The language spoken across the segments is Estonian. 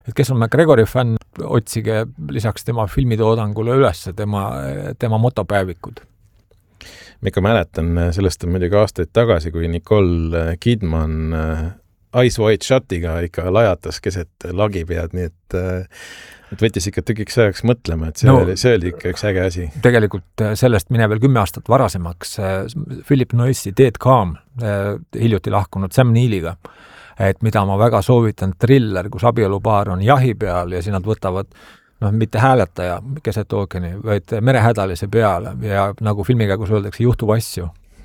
Et kes on McGregori fänn, otsige lisaks tema filmitoodangule üles tema motopäevikud. Ma ikka mäletan, sellest on muidugi aastaid tagasi, kui Nicole Kidman Eyes Wide Shutiga ikka lajatas keset lagipead, nii et võttis ikka tükiks ajaks mõtlema, et see oli ikka üks äge asi. Tegelikult sellest mine veel 10 aastat varasemaks Philip Noyce'i Dead Calm hiljuti lahkunud Sam Neiliga, et mida ma väga soovitan, thriller, kus abielupaar on jahi peal ja siis nad võtavad mitte hääletaja keset ookeani, vaid merehädalise peale ja nagu filmi käigus öeldakse, juhtub asju.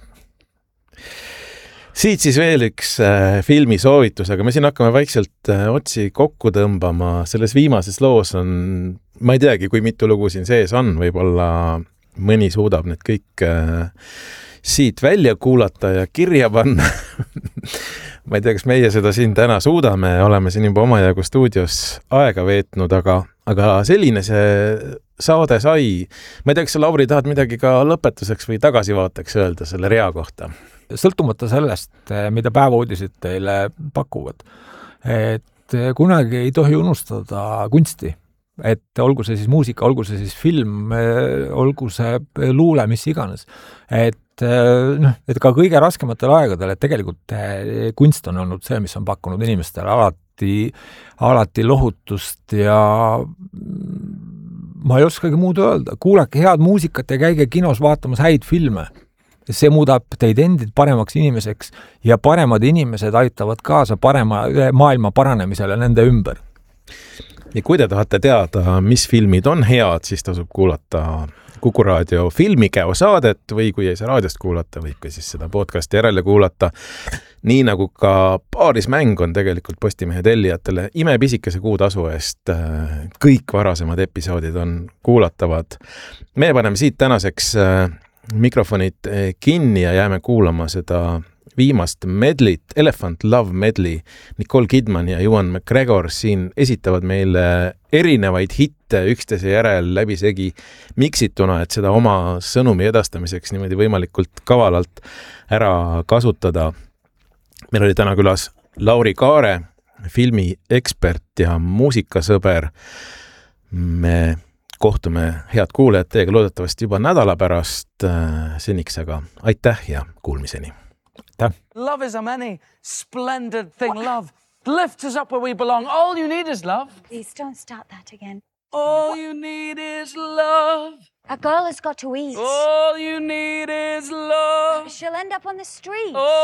Siit siis veel üks filmi soovitus, aga me siin hakkame vaikselt otsi kokku tõmbama. Selles viimases loos on, ma ei teagi, kui mitu lugu siin sees on, võib-olla mõni suudab need kõik siit välja kuulata ja kirja panna. Ma ei tea, kas meie seda siin täna suudame, oleme siin juba omajagu stuudios aega veetnud, aga selline see saade sai. Ma ei tea, kas sa, Lauri, tahad midagi ka lõpetuseks või tagasivaateks öelda selle rea kohta? Sõltumata sellest, mida päevauudised teile pakuvad. Et kunagi ei tohi unustada kunsti. Et olgu see siis muusika, olgu see siis film, olgu see luule, mis iganes. Et ka kõige raskematel aegadel, et tegelikult kunst on olnud see, mis on pakkunud inimestele alati lohutust ja ma ei oskagi muud öelda. Kuulake head muusikat ja käige kinos vaatamas häid filme. See muudab teid endid paremaks inimeseks ja paremad inimesed aitavad kaasa parema maailma paranemisele nende ümber. Ja kui te tahate teada, mis filmid on head, siis tasub kuulata Kuku Raadio filmikäo saadet või kui ei saa raadiost kuulata, võib ka siis seda podcasti järele kuulata. Nii nagu ka Paarismäng on tegelikult Postimehe tellijatele imepisikese kuutasu eest. Kõik varasemad episoodid on kuulatavad. Me paneme siit tänaseks mikrofonid kinni ja jääme kuulama seda viimast medlit, Elephant Love medley. Nicole Kidman ja Ewan McGregor siin esitavad meile erinevaid hitte üksteise järel läbisegi miksituna, et seda oma sõnumi edastamiseks niimoodi võimalikult kavalalt ära kasutada. Meil oli täna külas Lauri Kaare, filmiekspert ja muusikasõber. Me kohtume, head kuulajad, teiega loodetavasti juba nädala pärast seniks, aga aitäh ja kuulmiseni. Love is a many splendid thing, love. Lift us up where we belong. All you need is love. Please don't start that again. All you need is love. A girl has got to eat. All you need is love. She'll end up on the street.